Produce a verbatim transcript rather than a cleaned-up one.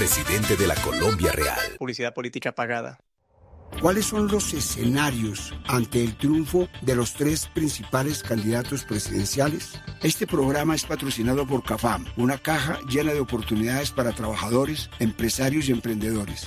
presidente de la Colombia Real. Publicidad política pagada. ¿Cuáles son los escenarios ante el triunfo de los tres principales candidatos presidenciales? Este programa es patrocinado por CAFAM, una caja llena de oportunidades para trabajadores, empresarios y emprendedores.